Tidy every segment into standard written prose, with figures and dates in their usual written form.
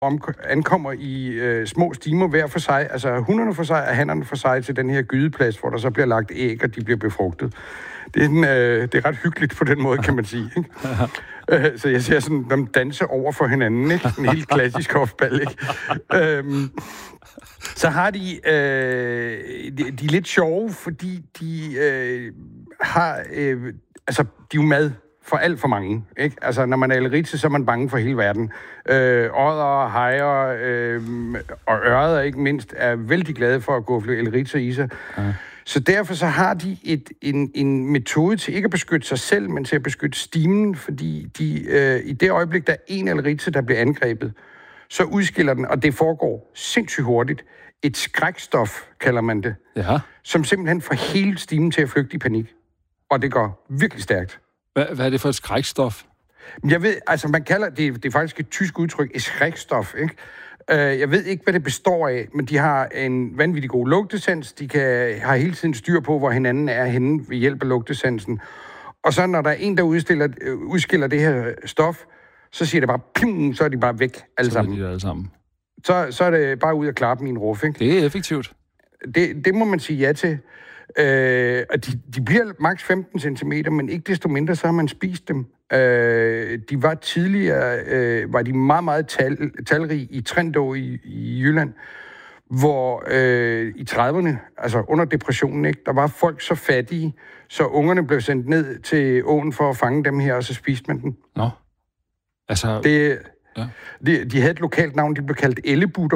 ankommer i små stimer hver for sig, altså hunderne for sig og hannerne for sig til den her gydeplads, hvor der så bliver lagt æg, og de bliver befrugtet. Det er ret hyggeligt på den måde, kan man sige. Ikke? Så jeg ser sådan dem danse over for hinanden, ikke? En helt klassisk hofbal, ikke? Så har de er lidt sjove, fordi de har altså de er jo mad for alt for mange, ikke? Altså, når man er Elritze, så er man bange for hele verden. Odder, hajer og ørreder, ikke mindst, er vældig glade for at gå for Elritze i sig. Så derfor så har de en metode til ikke at beskytte sig selv, men til at beskytte stimen, fordi de i det øjeblik, der er en Elritze, der bliver angrebet, så udskiller den, og det foregår sindssygt hurtigt, et skrækstof, kalder man det, som simpelthen får hele stimen til at flygte i panik. Og det går virkelig stærkt. Hvad er det for et skrækstof? Jeg ved, altså man kalder det er faktisk et tysk udtryk, et skrækstof, ikke? Jeg ved ikke, hvad det består af, men de har en vanvittig god lugtesans. De har hele tiden styr på, hvor hinanden er henne ved hjælp af lugtesansen. Og så når der er en, der udskiller det her stof, så siger det bare, ping, så er de bare væk alle sammen. Så er de alle sammen. Så er det bare ud at klappe min ruf, ikke? Det er effektivt. Det må man sige ja til. Og de bliver maks 15 cm, men ikke desto mindre, så har man spist dem. De var tidligere, var de meget, meget talrige i Trendå i Jylland, hvor i 30'erne, altså under depressionen, ikke, der var folk så fattige, så ungerne blev sendt ned til åen for at fange dem her, og så spiste man dem. Nå. Altså... De havde et lokalt navn, de blev kaldt ellebutter.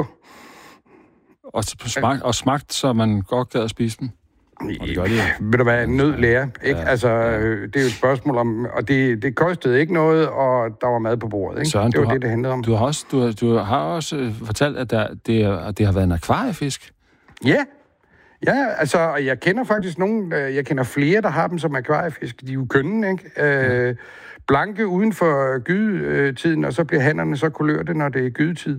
Og smagt, så man godt gad at spise dem? Vil der være en nød lærer, ikke? Ja, altså, det er jo et spørgsmål om... Og det kostede ikke noget, og der var mad på bordet, ikke? Søren, det var det handlede om. Du har også fortalt, at det har været en akvariefisk. Ja, altså, jeg kender faktisk jeg kender flere, der har dem som akvariefisk. De er jo kønne, ikke? Blanke uden for gydetiden, og så bliver hannerne så kulørte, når det er gydetid.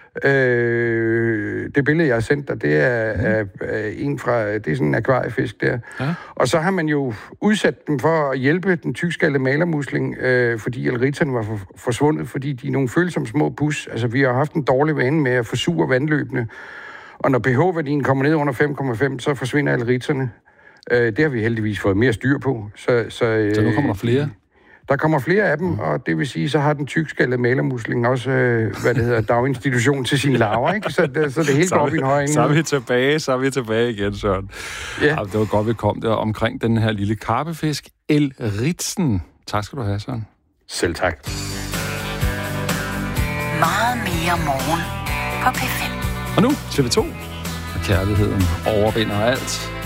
Det billede, jeg har sendt dig, det er det er sådan en akvariefisk der. Ja. Og så har man jo udsat dem for at hjælpe den tykskaldede malermusling, fordi elritzerne var forsvundet, fordi de er nogle følsomme små pus. Altså, vi har haft en dårlig vane med at forsure vandløbene, og når pH-værdien kommer ned under 5,5, så forsvinder elritzerne. Det har vi heldigvis fået mere styr på. Så nu kommer der flere? Der kommer flere af dem, og det vil sige, så har den tykskaldede malermusling også, daginstitution til sine larver, ikke? Så det hele går op i en høj. Så er vi tilbage igen, Søren. Ja. Det var godt, vi kom der omkring den her lille karpefisk, elritzen. Tak skal du have, Søren. Selv tak. Meget mere morgen på P5. Og nu TV2. Og kærligheden overvinder alt.